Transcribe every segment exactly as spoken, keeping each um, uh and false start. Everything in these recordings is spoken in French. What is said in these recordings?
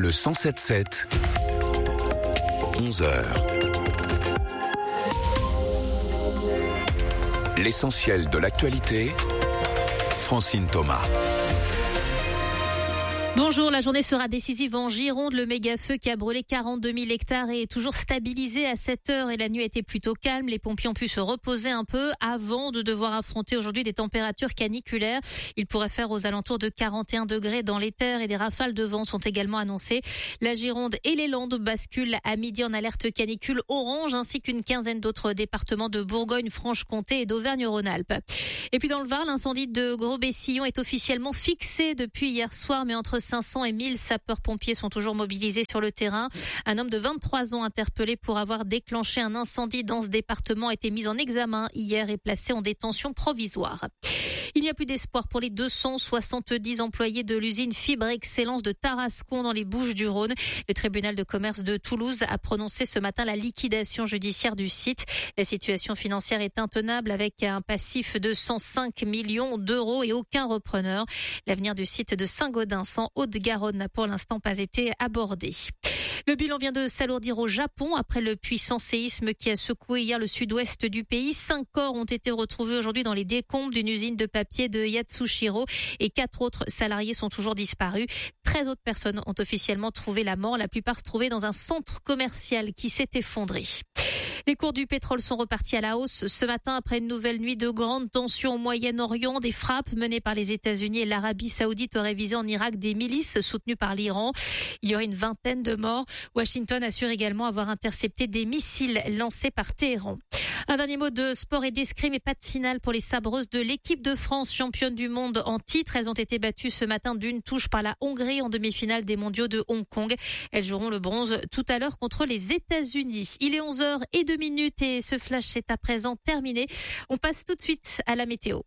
Le cent sept sept, onze heures. L'essentiel de l'actualité, Francine Thomas. Bonjour, la journée sera décisive en Gironde. Le méga-feu qui a brûlé quarante-deux mille hectares est toujours stabilisé à sept heures et la nuit a été plutôt calme. Les pompiers ont pu se reposer un peu avant de devoir affronter aujourd'hui des températures caniculaires. Il pourrait faire aux alentours de quarante et un degrés dans les terres et des rafales de vent sont également annoncées. La Gironde et les Landes basculent à midi en alerte canicule orange ainsi qu'une quinzaine d'autres départements de Bourgogne, Franche-Comté et d'Auvergne-Rhône-Alpes. Et puis dans le Var, l'incendie de Gros-Bessillon est officiellement fixé depuis hier soir, mais entre cinq cents et mille sapeurs-pompiers sont toujours mobilisés sur le terrain. Un homme de vingt-trois ans interpellé pour avoir déclenché un incendie dans ce département a été mis en examen hier et placé en détention provisoire. Il n'y a plus d'espoir pour les deux cent soixante-dix employés de l'usine Fibre Excellence de Tarascon dans les Bouches-du-Rhône. Le tribunal de commerce de Toulouse a prononcé ce matin la liquidation judiciaire du site. La situation financière est intenable avec un passif de cent cinq millions d'euros et aucun repreneur. L'avenir du site de Saint-Gaudens en Haute-Garonne n'a pour l'instant pas été abordé. Le bilan vient de s'alourdir au Japon après le puissant séisme qui a secoué hier le sud-ouest du pays. Cinq corps ont été retrouvés aujourd'hui dans les décombres d'une usine de papier de Yatsushiro et quatre autres salariés sont toujours disparus. treize autres personnes ont officiellement trouvé la mort. La plupart se trouvaient dans un centre commercial qui s'est effondré. Les cours du pétrole sont repartis à la hausse ce matin après une nouvelle nuit de grande tension au Moyen-Orient. Des frappes menées par les États-Unis et l'Arabie Saoudite auraient visé en Irak des milices soutenues par l'Iran. Il y aurait une vingtaine de morts. Washington assure également avoir intercepté des missiles lancés par Téhéran. Un dernier mot de sport et d'escrime et pas de finale pour les sabreuses de l'équipe de France, championne du monde en titre. Elles ont été battues ce matin d'une touche par la Hongrie en demi-finale des mondiaux de Hong Kong. Elles joueront le bronze tout à l'heure contre les États-Unis. Il est onze heures zéro deux minutes et ce flash est à présent terminé. On passe tout de suite à la météo.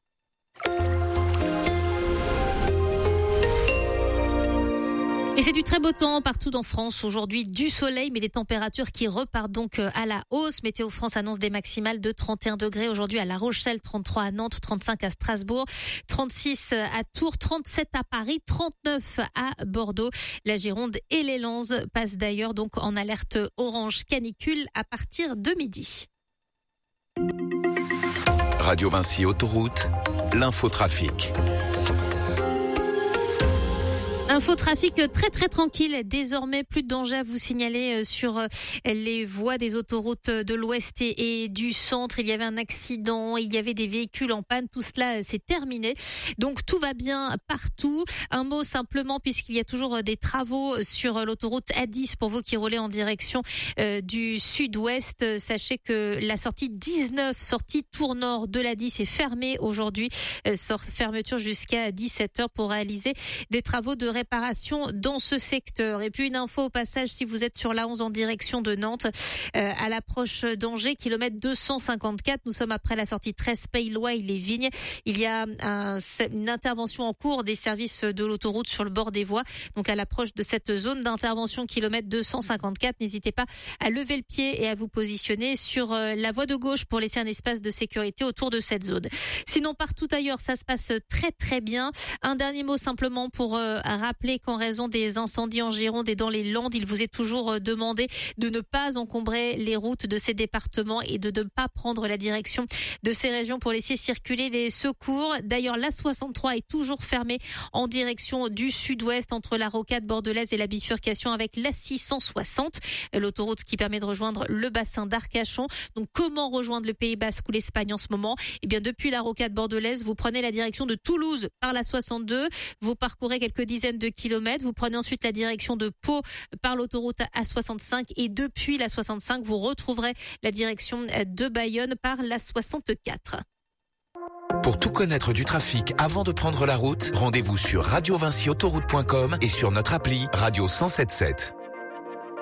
Et c'est du très beau temps partout en France. Aujourd'hui, du soleil, mais des températures qui repartent donc à la hausse. Météo France annonce des maximales de trente et un degrés aujourd'hui à La Rochelle, trente-trois à Nantes, trente-cinq à Strasbourg, trente-six à Tours, trente-sept à Paris, trente-neuf à Bordeaux. La Gironde et les Landes passent d'ailleurs donc en alerte orange canicule à partir de midi. Radio Vinci Autoroute, l'infotrafic. Infotrafic très très tranquille, désormais plus de danger à vous signaler sur les voies des autoroutes de l'Ouest et du Centre. Il y avait un accident, il y avait des véhicules en panne, tout cela c'est terminé. Donc tout va bien partout. Un mot simplement puisqu'il y a toujours des travaux sur l'autoroute A dix pour vous qui roulez en direction euh, du Sud-Ouest. Sachez que la sortie dix-neuf, sortie Tour Nord de l'A dix est fermée aujourd'hui. Euh, fermeture jusqu'à dix-sept heures pour réaliser des travaux de réparation dans ce secteur. Et puis une info au passage, si vous êtes sur l'A onze en direction de Nantes, euh, à l'approche d'Angers, kilomètre deux cent cinquante-quatre, nous sommes après la sortie treize Pays-Lois et les Vignes. Il y a un, une intervention en cours des services de l'autoroute sur le bord des voies. Donc à l'approche de cette zone d'intervention kilomètre deux cent cinquante-quatre, n'hésitez pas à lever le pied et à vous positionner sur euh, la voie de gauche pour laisser un espace de sécurité autour de cette zone. Sinon partout ailleurs, ça se passe très très bien. Un dernier mot simplement pour euh, rappeler qu'en raison des incendies en Gironde et dans les Landes, il vous est toujours demandé de ne pas encombrer les routes de ces départements et de ne pas prendre la direction de ces régions pour laisser circuler les secours. D'ailleurs, l'A soixante-trois est toujours fermée en direction du sud-ouest entre la rocade bordelaise et la bifurcation avec l'A six cent soixante, l'autoroute qui permet de rejoindre le bassin d'Arcachon. Donc, comment rejoindre le Pays Basque ou l'Espagne en ce moment? Eh bien, depuis la rocade bordelaise, vous prenez la direction de Toulouse par la soixante-deux, vous parcourez quelques dizaines de kilomètres, vous prenez ensuite la direction de Pau par l'autoroute A soixante-cinq et depuis la soixante-cinq, vous retrouverez la direction de Bayonne par la soixante-quatre. Pour tout connaître du trafic avant de prendre la route, rendez-vous sur radio vinci autoroute point com et sur notre appli Radio cent sept sept.